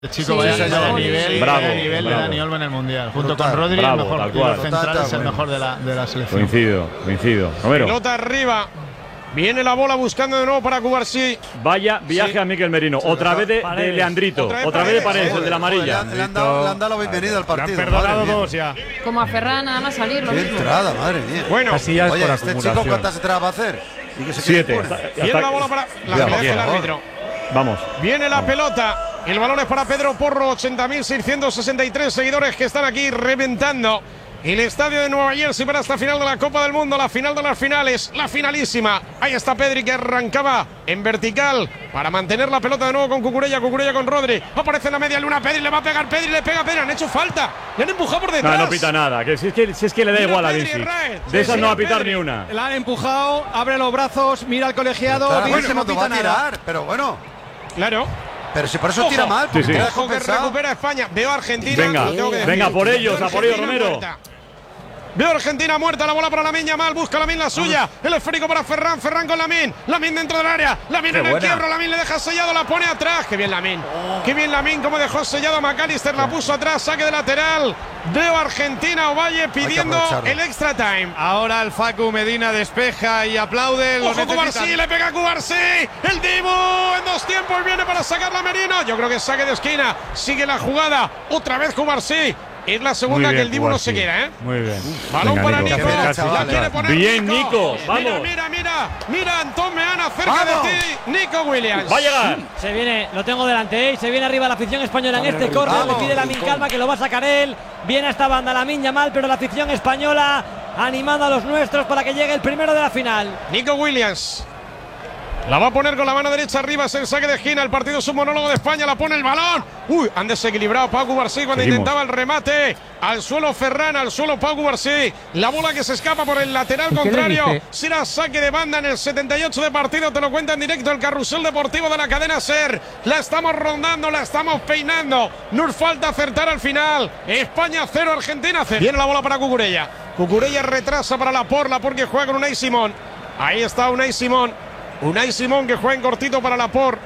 El chico vaya nivel, le da Dani Olmo en el Mundial. Junto con Rodri, el mejor central, es el mejor de la selección. Coincido. Romero. Pelota arriba. Viene la bola buscando de nuevo para Cubarsí. Vaya viaje a Miquel Merino. Otra vez de Leandrito. Otra vez de Paredes, el de la amarilla. Le han dado la bienvenida al partido. Le han perdonado dos ya. Como a Ferran, nada más salir. Qué entrada, madre mía. Bueno, oye, este chico, ¿cuántas entradas va a hacer? 7. Viene la bola para la que el árbitro. Vamos. Viene la pelota. El balón es para Pedro Porro. 80.663 seguidores que están aquí reventando el estadio de Nueva Jersey para esta final de la Copa del Mundo, la final de las finales, la finalísima. Ahí está Pedri que arrancaba en vertical para mantener la pelota de nuevo con Cucurella con Rodri. Aparece en la media luna, Pedri le va a pegar, Pedri le pega, Pedri, han hecho falta, le han empujado por detrás. No pita nada, que si es que le da igual a Vinci. De esas no va a pitar ni una. La han empujado, abre los brazos, mira al colegiado. Bueno, no va a tirar, pero bueno. Claro. Pero si por eso tira mal, porque Ojo que recupera España. Veo a Argentina. Venga, por ellos, a por ellos, Romero. Veo a Argentina muerta, la bola para Lamine Yamal, busca Lamine la suya, el esférico para Ferran con Lamine dentro del área, Lamine en el quiebro, Lamine le deja sellado, la pone atrás, qué bien Lamine, como dejó sellado a McAllister, la puso atrás, saque de lateral, veo a Argentina, Ovalle pidiendo el extra time. Ahora el Facu Medina despeja y aplaude. Ojo Cubarsí, le pega a Cubarsí, el Dibu en dos tiempos viene para sacarla Merino, yo creo que saque de esquina, sigue la jugada, otra vez Cubarsí. Es la segunda bien, que el Dibu no se quiera, ¿eh? Muy bien. Balón para Nico. La quiere poner bien, Nico. Vamos. Mira, Antón Meana cerca de ti. Nico Williams. Va a llegar. Se viene, lo tengo delante, se viene arriba la afición española en este córner. Le pide Lamine calma que lo va a sacar él. Viene a esta banda Lamine Yamal, pero la afición española animando a los nuestros para que llegue el primero de la final. Nico Williams. La va a poner con la mano derecha arriba, es el saque de esquina, el partido es un monólogo de España, la pone el balón. Han desequilibrado Pau Cubarsí cuando intentaba el remate. Al suelo Ferran, al suelo Pau Cubarsí. La bola que se escapa por el lateral contrario. Será saque de banda en el 78 de partido, te lo cuenta en directo el Carrusel Deportivo de la cadena SER. La estamos rondando, la estamos peinando. Nos falta acertar al final. España 0, Argentina 0. Viene la bola para Cucurella. Cucurella retrasa para Laporte que juega con Unai Simón. Ahí está Unai Simón. Unai Simón que juega en cortito para Laporte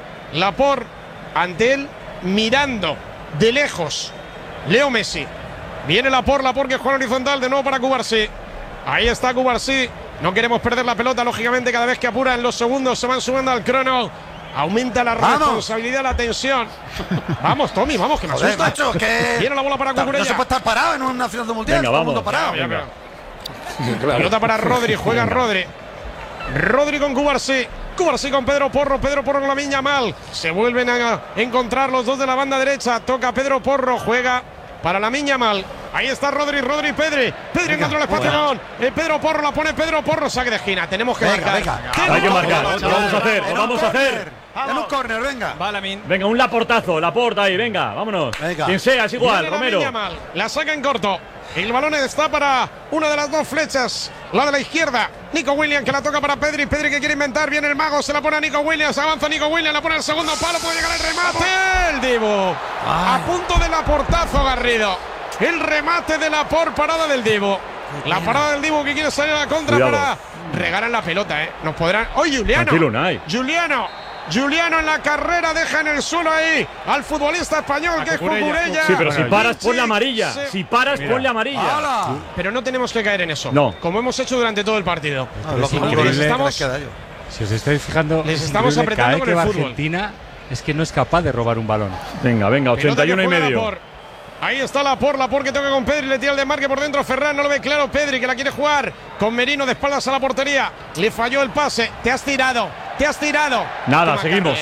ante él mirando de lejos Leo Messi. Viene Laporte que juega en horizontal de nuevo para Cubarsí. Ahí está Cubarsí. No queremos perder la pelota, lógicamente cada vez que apuran los segundos se van sumando al crono. Aumenta la responsabilidad, la tensión. Vamos, Tommy, vamos, que me asusta. Macho, que viene la bola para Cucurella. No se puede estar parado en una final de mundial. Venga, todo vamos. El mundo parado. Claro. Pelota para Rodri, juega Rodri. Rodri con Cubarsí. Cubarsí con Pedro Porro con Lamine Yamal. Se vuelven a encontrar los dos de la banda derecha. Toca Pedro Porro, juega para Lamine Yamal. Ahí está Rodri, Pedri encontró el espacio. Pedro Porro, la pone Pedro Porro, saque de esquina. Tenemos que marcar. Hay que marcar. Lo vamos a hacer. En un córner, venga. Va Lamine. Venga, un Laportazo, Laporte ahí, venga, vámonos. Quien sea, es igual, Romero. La saca en corto. El balón está para una de las dos flechas, la de la izquierda. Nico Williams que la toca para Pedri que quiere inventar. Viene el mago, se la pone a Nico Williams. Avanza Nico Williams, la pone al segundo palo. Puede llegar el remate. El Dibu. A punto de Laportazo, Garrido. El remate de Laporte, parada del Dibu. La parada del Dibu que quiere salir a la contra. Cuidado. Para regalar la pelota, Nos podrán. ¡Oye, Juliano! Tranquilo, Unai. Juliano en la carrera deja en el suelo ahí al futbolista español que es Cucurella. Sí, pero si paras, ponle amarilla. Si paras, ponle amarilla. Pero no tenemos que caer en eso. No. Como hemos hecho durante todo el partido. Si os estáis fijando, les estamos apretando con el fútbol. Argentina es que no es capaz de robar un balón. Venga, 81 y medio. Ahí está Laporte que toca con Pedri, le tira el desmarque por dentro. Ferran no lo ve claro. Pedri que la quiere jugar con Merino de espaldas a la portería. Le falló el pase. Te has tirado. Nada, seguimos.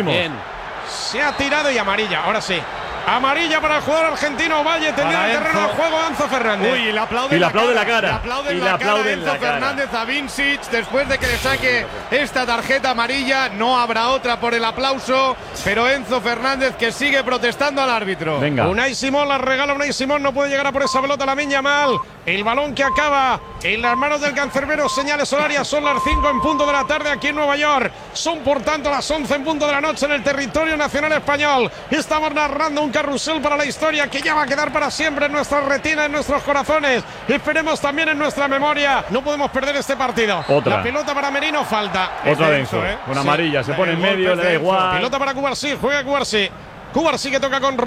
Se ha tirado y amarilla. Ahora sí. Amarilla para el jugador argentino. Valle tendido el terreno de juego Enzo Fernández. Uy, le aplaude la cara. Le aplauden la cara a Enzo Fernández a Vincic después de que le saque esta tarjeta amarilla. No habrá otra por el aplauso, pero Enzo Fernández que sigue protestando al árbitro. Venga. Unai Simón la regala. Unai Simón no puede llegar a por esa pelota. Lamine Yamal. El balón que acaba en las manos del cancerbero. Señales horarias. Son las 5 en punto de la tarde aquí en Nueva York. Son por tanto las 11 en punto de la noche en el territorio nacional español. Estamos narrando un carrusel para la historia que ya va a quedar para siempre en nuestra retina, en nuestros corazones. Esperemos también en nuestra memoria. No podemos perder este partido. Otra. La pelota para Merino, falta. Otra de Enzo, con amarilla. Se pone en medio, le da igual. Pelota para Cubarsí, juega Cubarsí. Cubarsí que toca con